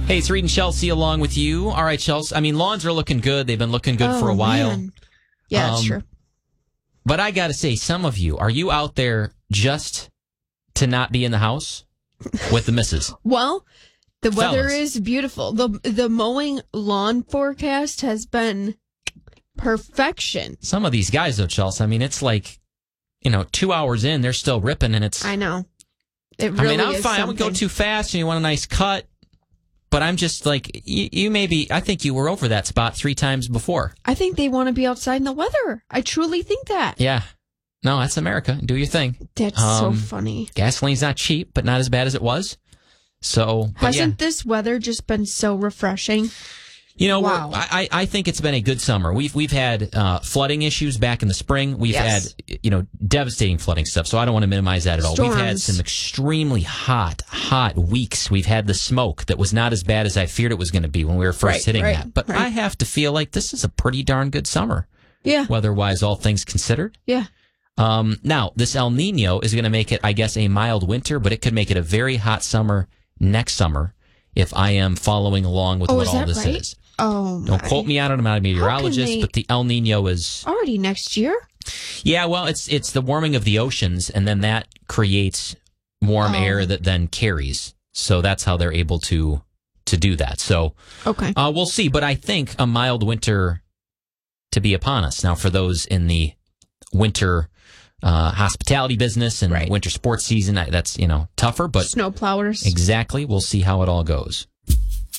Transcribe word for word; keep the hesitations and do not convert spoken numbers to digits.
Hey, it's Reed and Chelsea along with you. All right, Chelsea. I mean, lawns are looking good. They've been looking good oh, for a while. Man. Yeah, that's um, true. But I got to say, some of you, are you out there just to not be in the house with the missus? Well, the weather Fellas. is beautiful. The The mowing lawn forecast has been perfection. Some of these guys, though, Chelsea, I mean, it's like, you know, two hours in, they're still ripping, and it's... I know. It really I mean, I'm is fine. I would go something. too fast, and you want a nice cut. But I'm just like, you, you maybe, I think you were over that spot three times before. I think they want to be outside in the weather. I truly think that. Yeah. No, that's America. Do your thing. That's Um, so funny. Gasoline's not cheap, but not as bad as it was. So, but Hasn't yeah. this weather just been so refreshing? You know, Wow. we're- I, I think it's been a good summer. We've we've had uh, flooding issues back in the spring. We've Yes. had, you know, devastating flooding stuff. So I don't want to minimize that at all. We've had Storms. some extremely hot, hot weeks. We've had the smoke that was not as bad as I feared it was going to be when we were first Right, hitting right, that. But right. I have to feel like this is a pretty darn good summer, Yeah. weather-wise, all things considered. Yeah. Um, now, this El Nino is going to make it, I guess, a mild winter, but it could make it a very hot summer next summer if I am following along with Oh, what is all that this right? is. Oh, my. Don't quote me on it. I'm not a meteorologist, they- but the El Nino is... Already next year? Yeah, well, it's it's the warming of the oceans, and then that creates warm Oh. air that then carries. So that's how they're able to to do that. So Okay. uh, we'll see. But I think a mild winter to be upon us. Now, for those in the winter uh, hospitality business and Right. winter sports season, I- that's, you know, tougher. But Snow plowers. exactly, we'll see how it all goes.